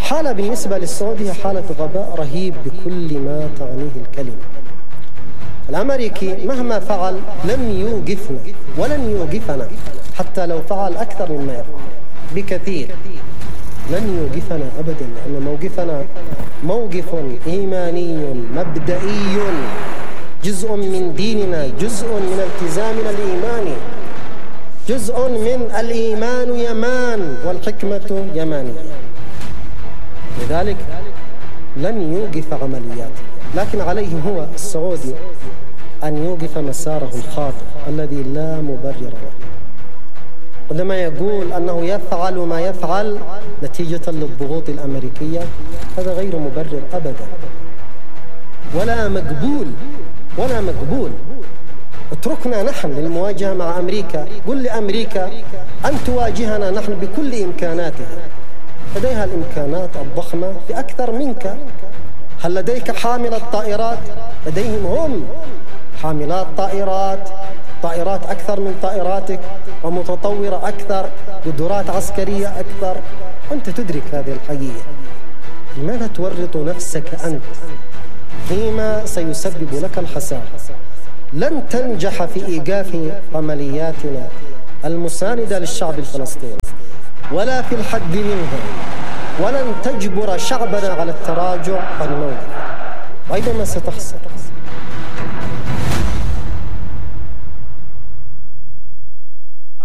الحالة بالنسبة للسعودية هي حالة غباء رهيب بكل ما تعنيه الكلمة. الأمريكي مهما فعل لم يوقفنا ولن يوقفنا، حتى لو فعل أكثر مما يفعل بكثير لن يوقفنا أبدا، لأن موقفنا موقف إيماني مبدئي، جزء من ديننا، جزء من التزامنا الإيماني، جزء من الإيمان يمان والحكمة يمانية. لذلك لن يوقف عملياته، لكن عليه هو السعودي أن يوقف مساره الخاطئ الذي لا مبرر له. عندما يقول أنه يفعل ما يفعل نتيجة للضغوط الأمريكية، هذا غير مبرر أبدا ولا مقبول ولا مقبول. اتركنا نحن للمواجهة مع أمريكا، قل لأمريكا أن تواجهنا نحن بكل إمكاناتها، لديها الإمكانات الضخمة في أكثر منك. هل لديك حاملة طائرات؟ لديهم هم حاملات طائرات أكثر من طائراتك، ومتطورة أكثر، قدرات عسكرية أكثر، وأنت تدرك هذه الحقيقة. لماذا تورط نفسك أنت فيما سيسبب لك الخسارة؟ لن تنجح في إيقاف عملياتنا المساندة للشعب الفلسطيني ولا في الحد منها، ولن تجبر شعبنا على التراجع عن موقفه، وأيضا ستخسر.